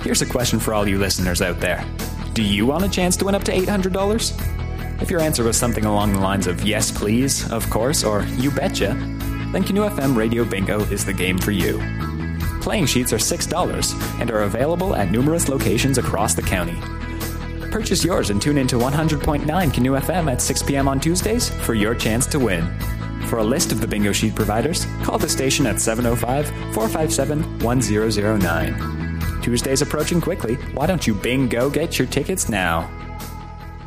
Here's a question for all you listeners out there. Do you want a chance to win up to $800? If your answer was something along the lines of yes please, of course, or you betcha, then Canoe FM Radio Bingo is the game for you. Playing sheets are $6 and are available at numerous locations across the county. Purchase yours and tune into 100.9 Canoe FM at 6 p.m. on Tuesdays for your chance to win. For a list of the bingo sheet providers, call the station at 705-457-1009. Tuesday's approaching quickly. Why don't you bingo get your tickets now?